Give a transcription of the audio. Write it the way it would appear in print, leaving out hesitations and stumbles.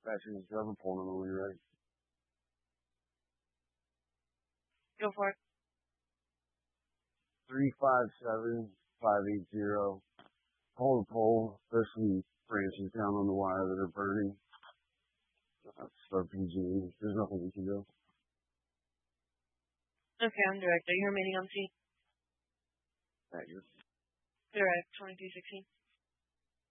dispatchers have a phone on me, right? Go for it. 357-580. Call the pole, especially branches down on the wire that are burning. Start PG. There's nothing we can do. Okay, I'm direct. Are you remaining on scene? Thank you. Direct, 2216.